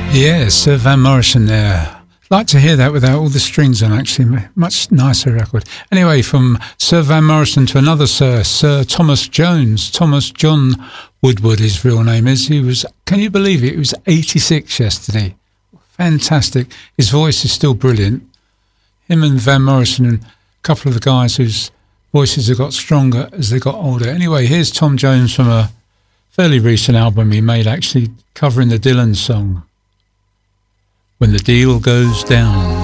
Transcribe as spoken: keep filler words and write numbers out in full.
Yeah, Sir Van Morrison there. Like to hear that without all the strings on, actually. Much nicer record. Anyway, from Sir Van Morrison to another Sir, Sir Thomas Jones. Thomas John Woodward, his real name is. He was, can you believe it? He was eighty-six yesterday. Fantastic. His voice is still brilliant. Him and Van Morrison and a couple of the guys whose voices have got stronger as they got older. Anyway, here's Tom Jones from a fairly recent album he made, actually covering the Dylan song, When the Deal Goes Down.